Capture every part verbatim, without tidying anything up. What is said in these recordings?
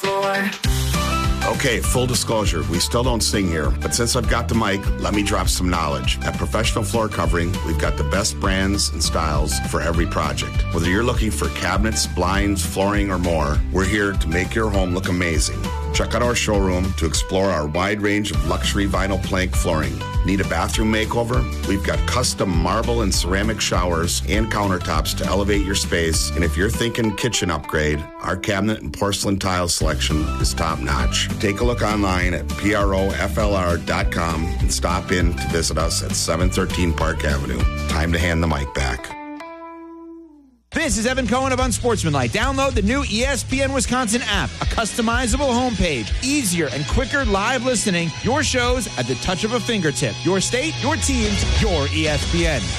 more. Okay, full disclosure, we still don't sing here, but since I've got the mic, let me drop some knowledge. At Professional Floor Covering, we've got the best brands and styles for every project. Whether you're looking for cabinets, blinds, flooring, or more, we're here to make your home look amazing. Check out our showroom to explore our wide range of luxury vinyl plank flooring. Need a bathroom makeover? We've got custom marble and ceramic showers and countertops to elevate your space. And if you're thinking kitchen upgrade, our cabinet and porcelain tile selection is top notch. Take a look online at proflr dot com and stop in to visit us at seven thirteen Park Avenue. Time to hand the mic back. This is Evan Cohen of Unsportsmanlike. Download the new E S P N Wisconsin app, a customizable homepage, easier and quicker live listening, your shows at the touch of a fingertip. Your state, your teams, your E S P N.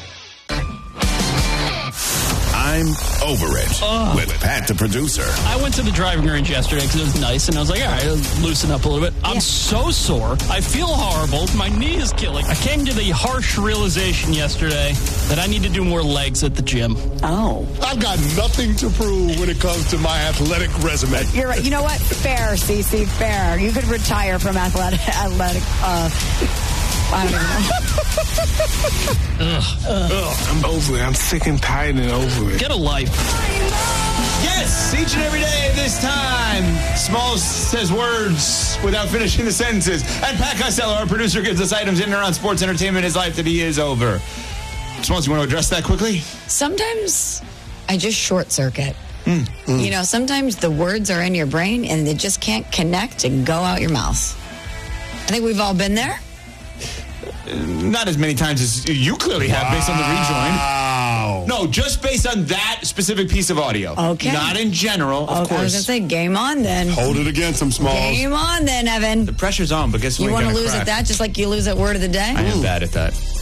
I'm over it oh. with Pat, the producer. I went to the driving range yesterday because it was nice, and I was like, all right, I'll loosen up a little bit. I'm yeah. so sore. I feel horrible. My knee is killing. I came to the harsh realization yesterday that I need to do more legs at the gym. Oh. I've got nothing to prove when it comes to my athletic resume. You're right. You know what? Fair, Cece, fair. You could retire from athletic. athletic uh, I don't even know. Ugh. Ugh. I'm over it. I'm sick and tired and over it. Get a life. Yes, each and every day this time, Smalls says words without finishing the sentences. And Pat Costello, our producer, gives us items in and around sports entertainment in his life that he is over. Smalls, you want to address that quickly? Sometimes I just short circuit. Mm. Mm. You know, sometimes the words are in your brain and they just can't connect and go out your mouth. I think we've all been there. Not as many times as you clearly have wow. based on the rejoin. Wow. No, just based on that specific piece of audio. Okay. Not in general, of okay, course. I was going to say, game on then. Hold it against him, Smalls. Game on then, Evan. The pressure's on, but guess what? You want to lose crack. at that just like you lose at word of the day? I am bad at that.